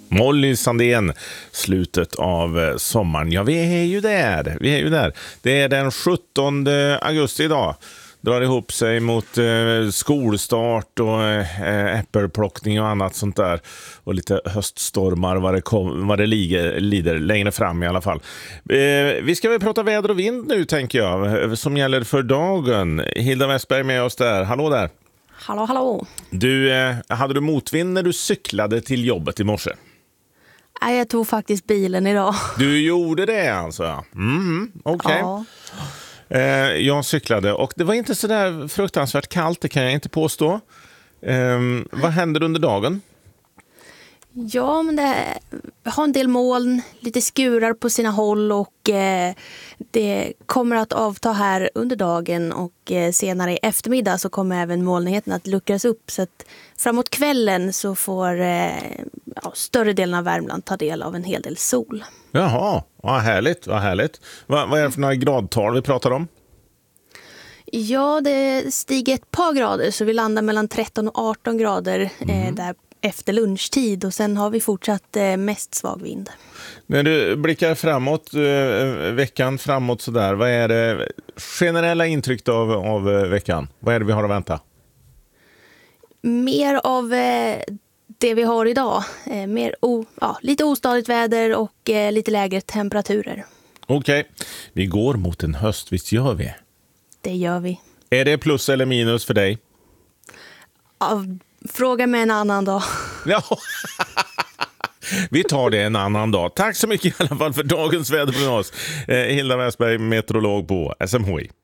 Molly Sandén, slutet av sommaren. Ja, vi är ju där. Det är den 17 augusti idag. Drar ihop sig mot skolstart och äppelplockning och annat sånt där. Och lite höststormar vad det lider längre fram i alla fall. Vi ska väl prata väder och vind nu, tänker jag, som gäller för dagen. Hilda Westberg med oss där. Hallå där. Hallå. Du, hade du motvind när du cyklade till jobbet i morse? Nej, jag tog faktiskt bilen idag. Du gjorde det alltså? Okej. Ja. Jag cyklade och det var inte så där fruktansvärt kallt, det kan jag inte påstå. Vad händer under dagen? Ja, men vi har en del moln, lite skurar på sina håll och det kommer att avta här under dagen och senare i eftermiddag så kommer även molnigheten att luckras upp, så att framåt kvällen så får större delen av Värmland ta del av en hel del sol. Jaha, vad härligt. Vad är det för några gradtal vi pratar om? Ja, det stiger ett par grader så vi landar mellan 13 och 18 grader där efter lunchtid och sen har vi fortsatt mest svag vind. När du blickar framåt, veckan framåt sådär, vad är det generella intryck av veckan? Vad är det vi har att vänta? Mer av det vi har idag. Lite ostadigt väder och lite lägre temperaturer. Okej, vi går mot en höst, visst gör vi? Det gör vi. Är det plus eller minus för dig? Ja, fråga mig en annan dag. Ja. Vi tar det en annan dag. Tack så mycket i alla fall för dagens väderprognos. Hilda Westberg, meteorolog på SMHI.